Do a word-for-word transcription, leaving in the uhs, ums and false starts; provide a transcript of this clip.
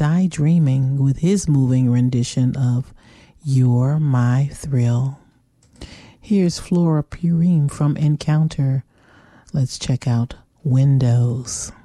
Die Dreaming with his moving rendition of You're My Thrill. Here's Flora Purim from Encounter. Let's check out Windows.